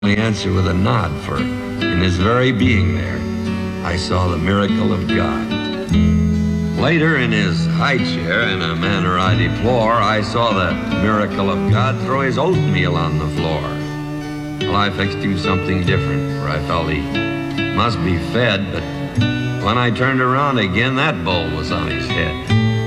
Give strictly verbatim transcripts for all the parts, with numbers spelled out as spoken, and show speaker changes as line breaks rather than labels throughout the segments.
only answer with a nod, for in his very being there, I saw the miracle of God. Later, in his high chair, in a manner I deplore, I saw the miracle of God throw his oatmeal on the floor. Well, I fixed him something different, for I felt he must be fed, but when I turned around again, that bowl was on his head.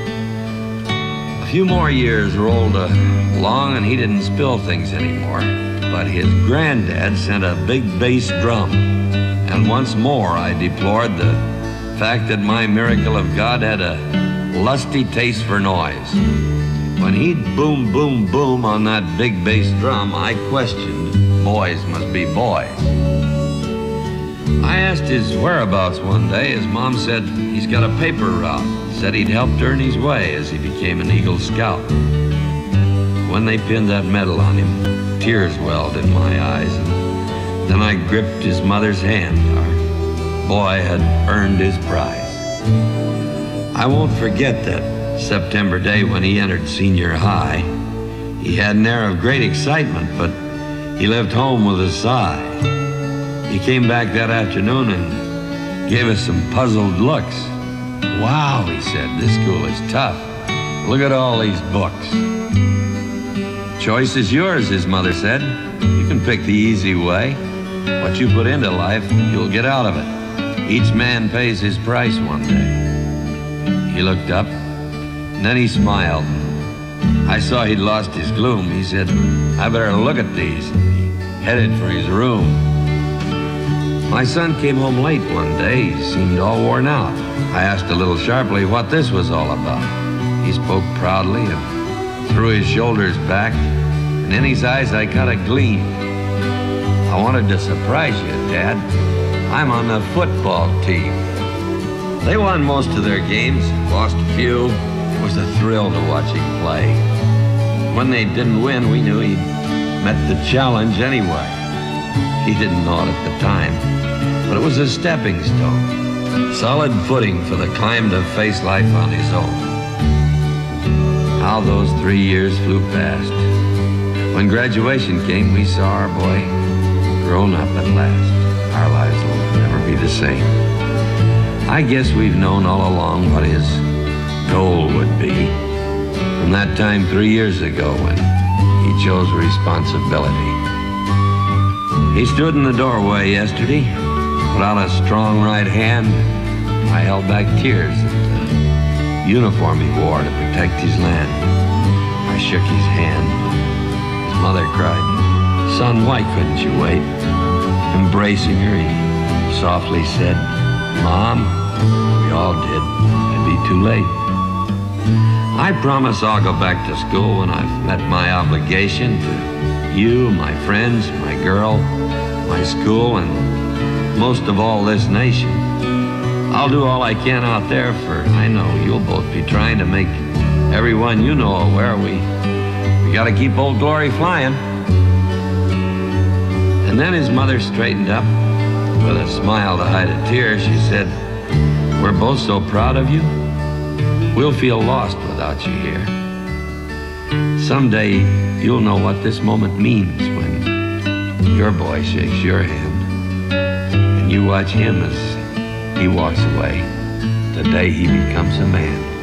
A few more years rolled along, and he didn't spill things anymore, but his granddad sent a big bass drum, and once more I deplored the fact that my miracle of God had a lusty taste for noise. When he'd boom, boom, boom on that big bass drum, I questioned, boys must be boys. I asked his whereabouts one day. His mom said he's got a paper route, said he'd helped earn his way as he became an Eagle Scout. When they pinned that medal on him, tears welled in my eyes, and then I gripped his mother's hand. Our boy had earned his prize. I won't forget that September day when he entered senior high. He had an air of great excitement, but he left home with a sigh. He came back that afternoon and gave us some puzzled looks. Wow, he said, this school is tough. Look at all these books. Choice is yours, his mother said. You can pick the easy way. What you put into life, you'll get out of it. Each man pays his price one day. He looked up, and then he smiled. I saw he'd lost his gloom. He said, I better look at these. He headed for his room. My son came home late one day. He seemed all worn out. I asked a little sharply what this was all about. He spoke proudly and threw his shoulders back, and in his eyes I caught a gleam. I wanted to surprise you, Dad. I'm on the football team. They won most of their games, lost a few. It was a thrill to watch him play. When they didn't win, we knew he'd met the challenge anyway. He didn't know it at the time, but it was a stepping stone, solid footing for the climb to face life on his own. How those three years flew past. When graduation came, we saw our boy grown up at last. Our lives will never be the same. I guess we've known all along what his goal would be, from that time three years ago when he chose responsibility. He stood in the doorway yesterday, put out a strong right hand. I held back tears at the uniform he wore to protect his land. I shook his hand. His mother cried, Son, why couldn't you wait? Embracing her, he softly said, Mom, we all did. It'd be too late. I promise I'll go back to school when I've met my obligation to you, my friends, my girl, my school, and most of all, this nation. I'll do all I can out there, for I know you'll both be trying to make everyone you know aware we, we gotta keep Old Glory flying. And then his mother straightened up. With a smile to hide a tear, she said, We're both so proud of you. We'll feel lost without you here. Someday you'll know what this moment means when your boy shakes your hand and you watch him as he walks away the day he becomes a man.